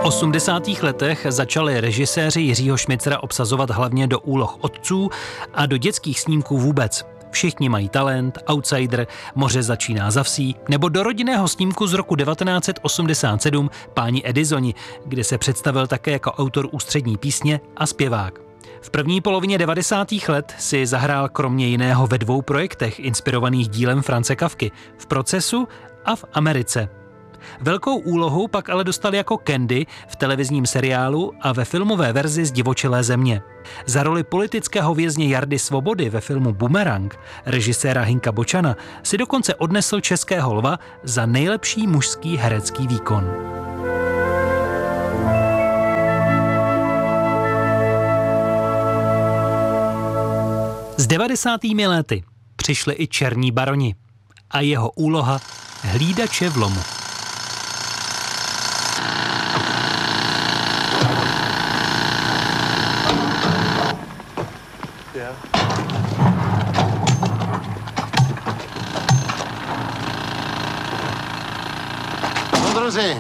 80. letech začali režiséři Jiřího Šmicera obsazovat hlavně do úloh otců a do dětských snímků vůbec. Všichni mají talent, Outsider, Moře začíná za vsí, nebo do rodinného snímku z roku 1987 Páni Edisoni, kde se představil také jako autor ústřední písně a zpěvák. V první polovině 90. let si zahrál kromě jiného ve 2 projektech inspirovaných dílem Franze Kafky, V procesu a V Americe. Velkou úlohu pak ale dostal jako Candy v televizním seriálu a ve filmové verzi Zdivočelé země. Za roli politického vězně Jardy Svobody ve filmu Bumerang režiséra Hinka Bočana si dokonce odnesl Českého lva za nejlepší mužský herecký výkon. S 90. lety přišli i Černí baroni a jeho úloha hlídače v lomu. Druzi,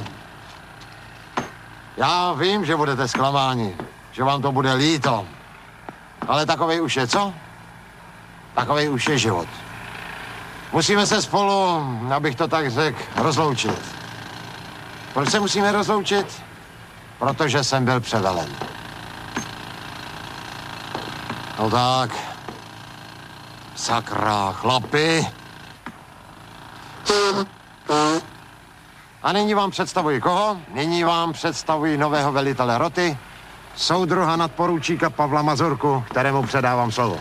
já vím, že budete zklamáni, že vám to bude líto, ale takovej už je co? Takovej už je život. Musíme se spolu, abych to tak řekl, rozloučit. Proč se musíme rozloučit? Protože jsem byl převelen. No tak, sakra, chlapi. A nyní vám představuji koho? Nyní vám představuji nového velitele roty, soudruha nadporučíka Pavla Mazurku, kterému předávám slovo.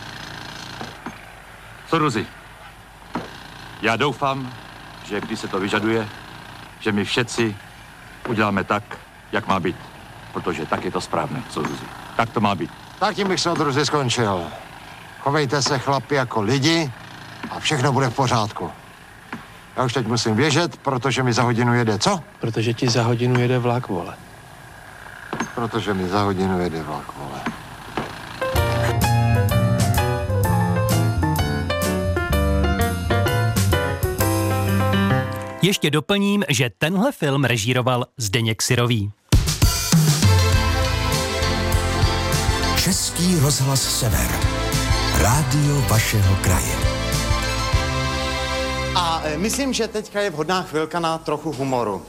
Soudruzi, já doufám, že když se to vyžaduje, že my všetci uděláme tak, jak má být. Protože tak je to správné, soudruzi. Tak to má být. Tak tím bych soudruzi skončil. Chovejte se, chlapi, jako lidi a všechno bude v pořádku. Já už teď musím běžet, protože mi za hodinu jede, co? Protože ti za hodinu jede vlak, vole. Protože mi za hodinu jede vlak, vole. Ještě doplním, že tenhle film režíroval Zdeněk Syrový. Český rozhlas Sever. Rádio vašeho kraje. A myslím, že teďka je vhodná chvilka na trochu humoru.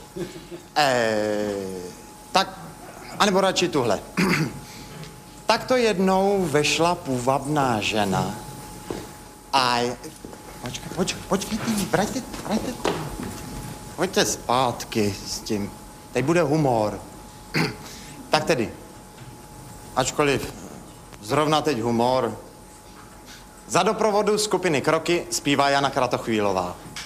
Tak, anebo radši tuhle. Tak to jednou vešla půvabná žena a... Počkejte, vraťte. Pojďte zpátky s tím. Teď bude humor. Tak tedy, ačkoliv zrovna teď humor, za doprovodu skupiny Kroky zpívá Jana Kratochvílová.